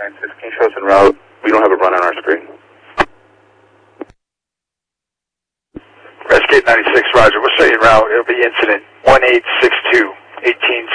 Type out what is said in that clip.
96, can you show us en route? We don't have a run on our screen. Resgate 96, roger. We'll show you en route. It'll be incident 1862, 18